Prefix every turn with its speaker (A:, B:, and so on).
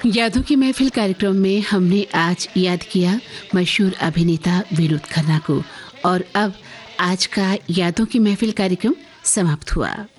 A: यादों की महफिल कार्यक्रम में हमने आज याद किया मशहूर अभिनेता विनोद खन्ना को। और अब आज का यादों की महफिल कार्यक्रम समाप्त हुआ।